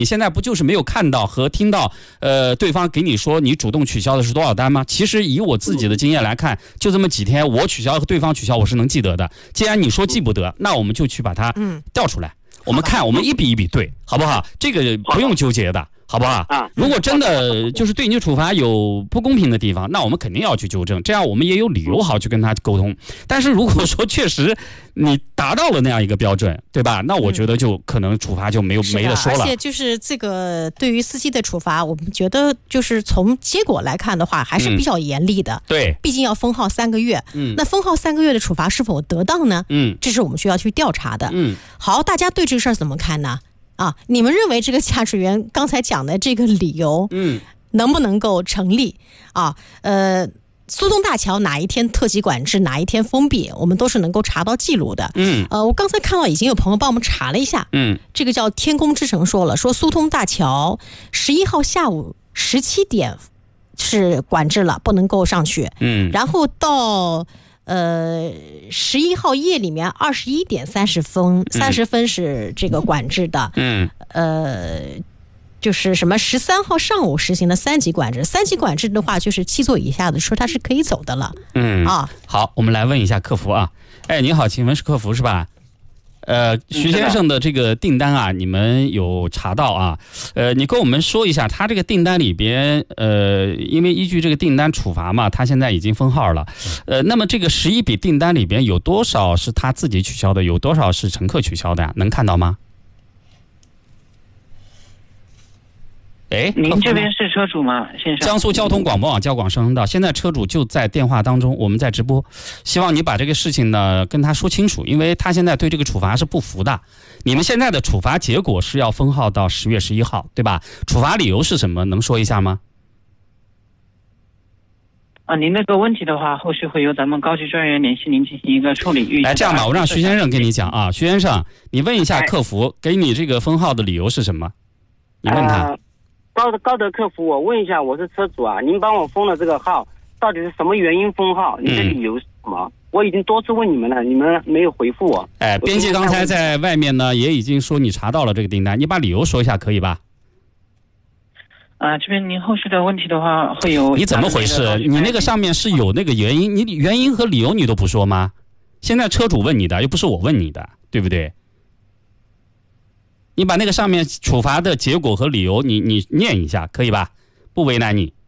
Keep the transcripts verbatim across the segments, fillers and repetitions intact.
你现在不就是没有看到和听到呃对方给你说你主动取消的是多少单吗？其实以我自己的经验来看，就这么几天，我取消和对方取消我是能记得的。既然你说记不得，那我们就去把它调出来，我们看我们一笔一笔对，好不好？这个不用纠结的。好不好？如果真的就是对你处罚有不公平的地方，那我们肯定要去纠正，这样我们也有理由好去跟他沟通。但是如果说确实你达到了那样一个标准，对吧？那我觉得就可能处罚就没有、嗯、没得说了。 而且就是这个对于司机的处罚，我们觉得就是从结果来看的话，还是比较严厉的。 嗯、对， 毕竟要封号三个月。嗯，那封号三个月的处罚是否得当呢？嗯，这是我们需要去调查的。嗯，好，大家对这个事儿怎么看呢？啊，你们认为这个驾驶员刚才讲的这个理由，嗯，能不能够成立啊？呃，苏东大桥哪一天特级管制，哪一天封闭，我们都是能够查到记录的。嗯，呃，我刚才看到已经有朋友帮我们查了一下，嗯，这个叫天空之城说了，说苏通大桥十一号下午十七点是管制了，不能够上去。嗯，然后到。呃，十一号夜里面二十一点三十分，三十分是这个管制的。嗯，呃，就是什么十三号上午实行的三级管制，三级管制的话，就是七座以下的车它是可以走的了。嗯啊， 好，我们来问一下客服啊。哎，你好，请问是客服是吧？呃，徐先生的这个订单啊，你们有查到啊？呃，你跟我们说一下，他这个订单里边，呃，因为依据这个订单处罚嘛，他现在已经封号了。呃，那么这个十一笔订单里边有多少是他自己取消的，有多少是乘客取消的呀？能看到吗？哎， 您这边是车主吗，先生？ 江苏交通广播网交广盛亨道，现在车主就在电话当中，我们在直播，希望你把这个事情呢跟他说清楚，因为他现在对这个处罚是不服的。你们现在的处罚结果是要封号到十月十一号，对吧？处罚理由是什么？能说一下吗？ 啊，您那个问题的话，后续会由咱们高级专员联系您进行一个处理。 哎，这样吧，我让徐先生跟你讲啊，徐先生，你问一下客服，给你这个封号的理由是什么？你问他。呃高德高德客服，我问一下，我是车主啊，您帮我封了这个号，到底是什么原因封号？你的理由是什么？嗯、我已经多次问你们了，你们没有回复我。 哎，编辑刚才在外面呢，也已经说你查到了这个订单，你把理由说一下可以吧？ 啊、呃，这边您后续的问题的话，会有你怎么回事？你那个上面是有那个原因，你原因和理由你都不说吗？现在车主问你的，又不是我问你的，对不对？你把那个上面处罚的结果和理由你你念一下可以吧？不为难你。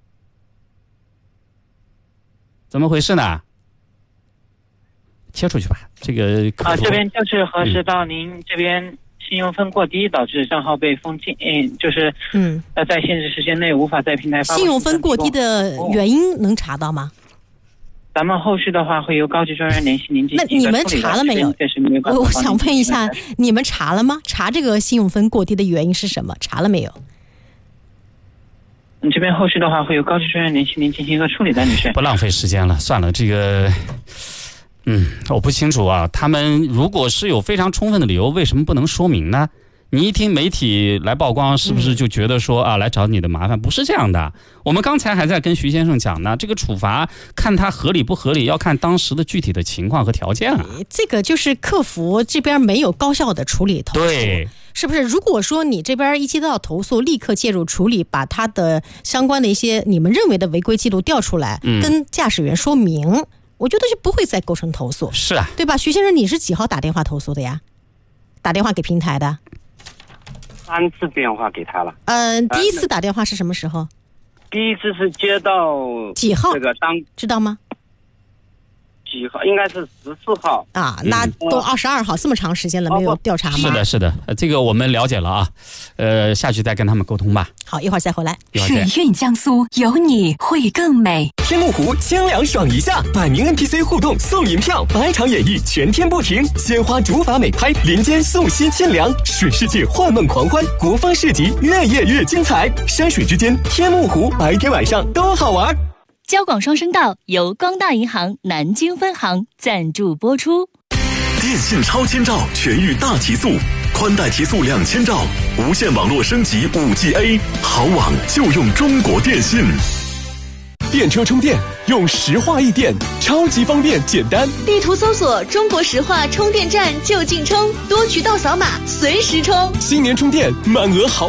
怎么回事呢？切出去吧，这个啊，这边就是核实到您这边信用分过低，导致账号被封禁，嗯，就是嗯，呃，在限制时间内无法在平台发布。 信用分过低的原因能查到吗？ 咱们后续的话会由高级专员联系您进行一个处理。 那你们查了没有？我我想问一下，你们查了吗？查这个信用分过低的原因是什么？查了没有？ 你这边后续的话会由高级专员联系您进行一个处理的，女士。 不浪费时间了，算了，这个，嗯，我不清楚啊。他们如果是有非常充分的理由，为什么不能说明呢？你一听媒体来曝光，是不是就觉得说啊，来找你的麻烦？不是这样的。我们刚才还在跟徐先生讲呢，这个处罚看它合理不合理，要看当时的具体的情况和条件啊。 这个就是客服这边没有高效的处理投诉， 对， 是不是？如果说你这边一接到投诉，立刻介入处理，把他的相关的一些你们认为的违规记录调出来，嗯、跟驾驶员说明，我觉得就不会再构成投诉。 是啊， 对吧？徐先生，你是几号打电话投诉的呀？打电话给平台的？ 三次电话给他了。 嗯、呃，第一次打电话是什么时候？ 第一次是接到几号？ 这个当知道吗？ 几号？应该是十四号啊，那都二十二号，这么长时间了，没有调查吗？ 是的，是的，这个我们了解了啊，呃，下去再跟他们沟通吧。 好，一会儿再回来。 水韵江苏，有你会更美。 天目湖清凉爽一下，百名 N P C 互动送银票，百场演绎全天不停，鲜花竹筏美拍，林间素溪清凉，水世界幻梦狂欢，国风市集越夜越精彩，山水之间天目湖，白天晚上都好玩。 交广双声道由光大银行南京分行赞助播出。 电信超千兆全域大提速，宽带提速两千兆，无线网络升级 五 G A， 好网就用中国电信。 电车充电用石化易电，超级方便简单。 地图搜索中国石化充电站就近充，多渠道扫码随时充。 新年充电满额好